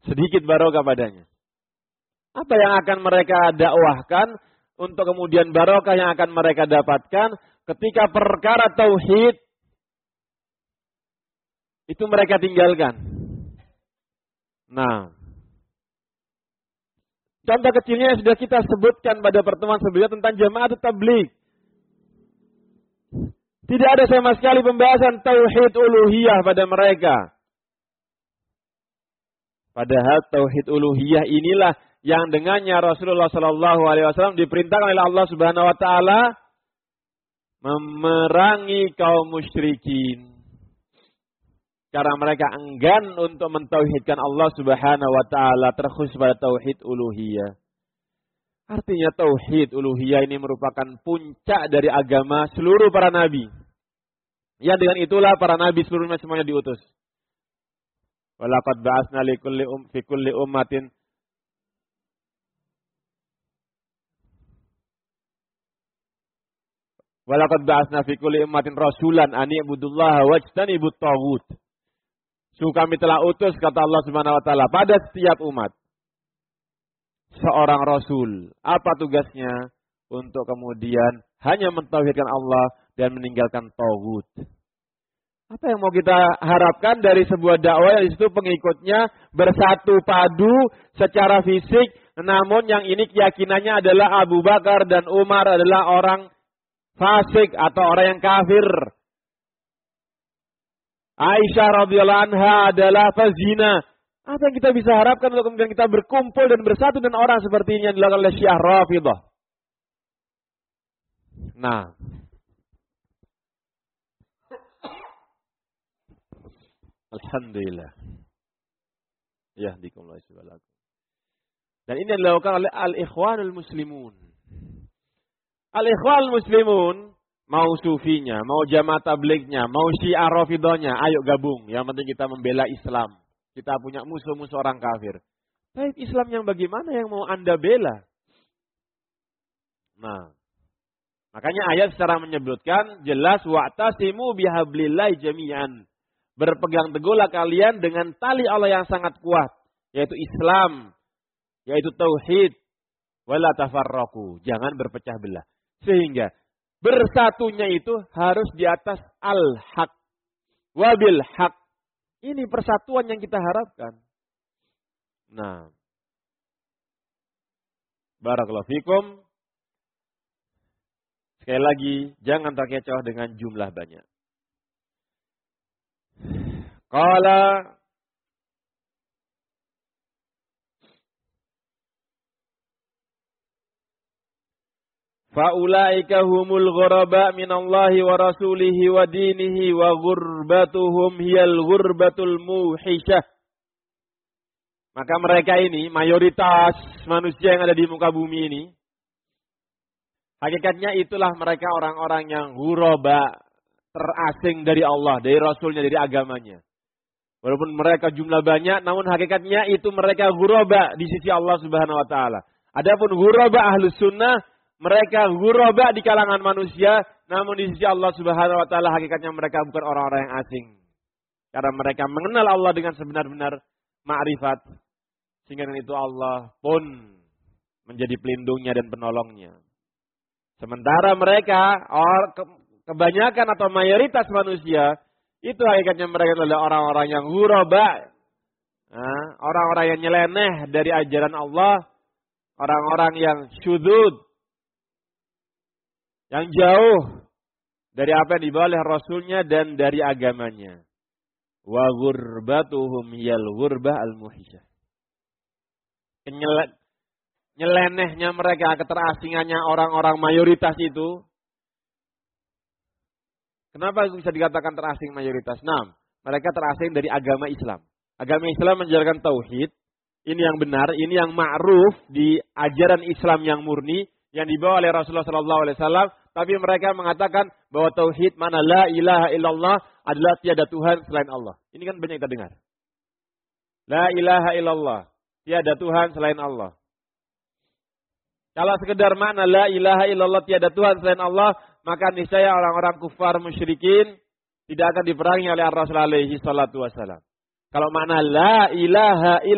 sedikit barokah padanya. Apa yang akan mereka dakwahkan untuk kemudian barokah yang akan mereka dapatkan ketika perkara tauhid itu mereka tinggalkan. Nah, contoh kecilnya yang sudah kita sebutkan pada pertemuan sebelumnya tentang jamaah tabligh. Tidak ada sama sekali pembahasan tauhid uluhiyah pada mereka. Padahal tauhid uluhiyah inilah yang dengannya Rasulullah SAW diperintahkan oleh Allah Subhanahu Wa Taala memerangi kaum musyrikin. Karena mereka enggan untuk mentauhidkan Allah Subhanahu Wa Taala, terkhusus pada tauhid uluhiyah. Artinya tauhid uluhiyah ini merupakan puncak dari agama seluruh para nabi. Ya, dengan itulah para nabi seluruhnya semuanya diutus. Walaqad ba'atsna fi kulli ummatin rasulan an i'budullaha wajtanibut taghut. Sungguh kami telah utus, kata Allah Subhanahu Wa Taala, pada setiap umat seorang rasul. Apa tugasnya? Untuk kemudian hanya mentauhidkan Allah dan meninggalkan taghut. Apa yang mau kita harapkan dari sebuah dakwah yang di situ pengikutnya bersatu padu secara fisik, namun yang ini keyakinannya adalah Abu Bakar dan Umar adalah orang fasik atau orang yang kafir. Aisyah radhiyallahu anha adalah pezina. Apa yang kita bisa harapkan untuk kemudian kita berkumpul dan bersatu dengan orang seperti ini yang dilakukan oleh Syiah Rafidhah? Nah, alhamdulillah. Yahdikumullah subhanahu. Dan ini yang dilakukan oleh al-ikhwanul muslimun. Al-ikhwanul muslimun, mau sufinya, mau jamaah tablighnya, mau Syiah Rafidhahnya, ayo gabung. Yang penting kita membela Islam. Kita punya musuh-musuh orang kafir. Tapi Islam yang bagaimana yang mau Anda bela? Nah, makanya ayat secara menyebutkan jelas wa'tasimu bihablillahi jami'an. Berpegang teguhlah kalian dengan tali Allah yang sangat kuat, yaitu Islam, yaitu tauhid. Wala tafarraqu, jangan berpecah belah. Sehingga bersatunya itu harus di atas al-haq wabil haq. Ini persatuan yang kita harapkan. Nah, barakallahu fikum. Sekali lagi, jangan terkecoh dengan jumlah banyak. Qala Fa'ulaika humul ghuraba minallahi wa rasulihi wa dinihi wa ghurbatuhum hiyal ghurbatul muhisyah. Maka mereka ini, mayoritas manusia yang ada di muka bumi ini, hakikatnya itulah mereka orang-orang yang ghuraba, terasing dari Allah, dari Rasulnya, dari agamanya. Walaupun mereka jumlah banyak, namun hakikatnya itu mereka ghuraba di sisi Allah Subhanahu Wa Taala. Adapun ghuraba ahlus sunnah, mereka ghuraba di kalangan manusia, namun di sisi Allah Subhanahu Wa Taala hakikatnya mereka bukan orang-orang yang asing. Karena mereka mengenal Allah dengan sebenar-benar ma'rifat. Sehingga dengan itu Allah pun menjadi pelindungnya dan penolongnya. Sementara mereka, kebanyakan atau mayoritas manusia, itu hakikatnya mereka adalah orang-orang yang ghuraba. Orang-orang yang nyeleneh dari ajaran Allah. Orang-orang yang syudzud. Yang jauh dari apa yang dibawa oleh Rasulnya dan dari agamanya. Wa ghurbatuhum yal ghurbah al-muhisyah. Nyelenehnya mereka, keterasingannya orang-orang mayoritas itu. Kenapa bisa dikatakan terasing mayoritas? Nah, mereka terasing dari agama Islam. Agama Islam menjalankan tauhid. Ini yang benar, ini yang ma'ruf di ajaran Islam yang murni. Yang dibawa oleh Rasulullah SAW, tapi mereka mengatakan bahwa tauhid mana la ilaha illallah adalah tiada Tuhan selain Allah. Ini kan banyak kita dengar. La ilaha illallah, tiada Tuhan selain Allah. Kalau sekedar makna la ilaha illallah tiada Tuhan selain Allah, maka niscaya orang-orang kufar musyrikin tidak akan diperangi oleh Rasul alaihi salatu wasallam. Kalau makna la ilaha illallah